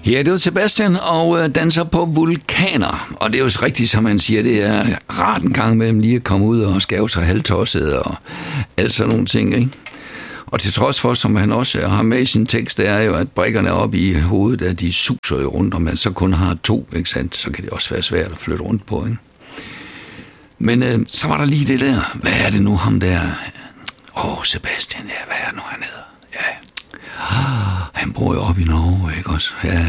Ja, det var Sebastian og danser på vulkaner. Og det er jo rigtigt, som man siger, det er rart en gang mellem lige at komme ud og skæve sig halvtosset og alt sådan nogle ting, ikke? Og til trods for, som han også har med i sin tekst, det er jo, at brikkerne oppe i hovedet, at de suser jo rundt, og man så kun har 2, ikke sandt? Så kan det også være svært at flytte rundt på, ikke? Men så var der lige det der. Hvad er det nu, ham der? Sebastian, ja, hvad er det nu, han hedder? Ja. Han bor jo oppe i Norge, ikke også? Ja.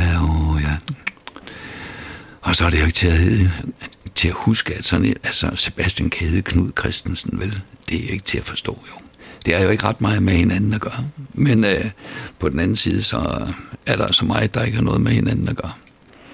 Og så er det jo ikke til at huske, at sådan Sebastian kan hedde Knud Christensen, vel? Det er ikke til at forstå, jo. Det er jo ikke ret meget med hinanden at gøre. Men på den anden side, så er der så meget, der ikke har noget med hinanden at gøre.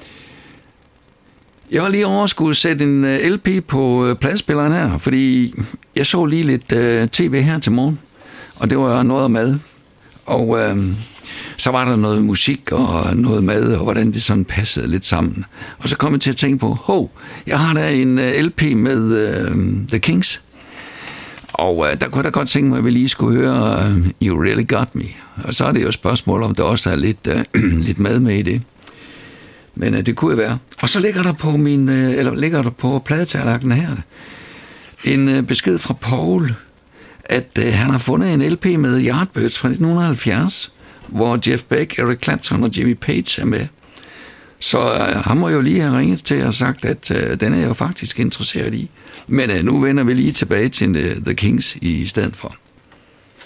Jeg var lige over at skulle sætte en LP på pladespilleren her, fordi jeg så lige lidt tv her til morgen, og det var noget mad. Og så var der noget musik og noget mad, og hvordan det sådan passede lidt sammen. Og så kom jeg til at tænke på, jeg har da en LP med The Kings. Og der kunne jeg da godt tænke mig, at vi lige skulle høre You Really Got Me. Og så er det jo et spørgsmål, om der også er lidt mad med i det. Men det kunne jo være. Og så ligger der på pladetallerkenen her en besked fra Paul, at han har fundet en LP med Yardbirds fra 1970, hvor Jeff Beck, Eric Clapton og Jimmy Page er med. Så han må jo lige have ringet til og sagt, at den er jeg jo faktisk interesseret i. Men nu vender vi lige tilbage til The Kings i stedet for.